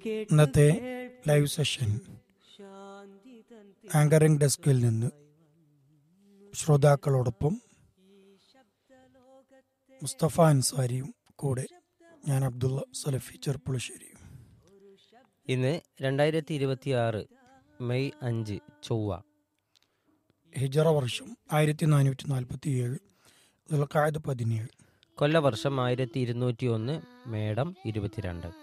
ഇന്നത്തെ live session anchoring ഡെസ്കിൽ നിന്ന് ശ്രോതാക്കളോടൊപ്പം മുസ്തഫ അൻസാരിയും കൂടെ ഞാൻ അബ്ദുള്ള സലഫി ചെർപ്പുളശ്ശേരിയും. ഇന്ന് 2026 മെയ് 5 ചൊവ്വ. ഹിജറ വർഷം 1447, ദുൽഖഅദ 17, കൊല്ലവർഷം 1201 മേടം 22.